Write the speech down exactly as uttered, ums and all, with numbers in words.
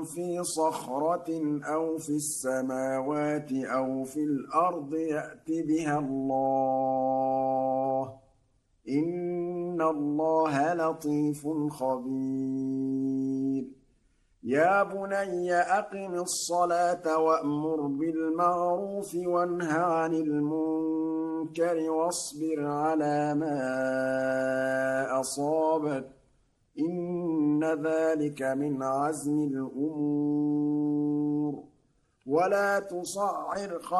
في صخرة أو في السماوات أو في الأرض يأت بها الله ۚ إِنَّ اللَّهَ لَطِيفٌ خَبِيرٌ يَا بُنَيَّ أَقِمِ الصَّلَاةَ وَأْمُرْ بِالْمَعْرُوفِ وَانْهَ عَنِ الْمُنكَرِ وَاصْبِرْ عَلَىٰ مَا أَصَابَكَ ۖ إِنَّ ذَٰلِكَ مِنْ عَزْمِ الْأُمُورِ وَلَا تُصَعِّرْ